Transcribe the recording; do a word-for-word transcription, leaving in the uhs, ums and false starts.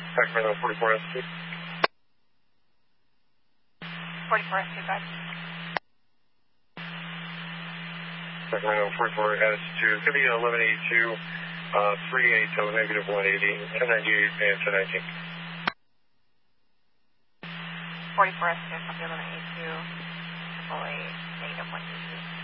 Sacramento forty-four S two. forty-four S two, guys. Sacramento forty-four S two. It's going to be eleven eighty-two, uh, three eight to negative one eighty, ten ninety-eight, and ten nineteen. forty-four S two, copy eleven eighty-two, triple eight, negative one eighty.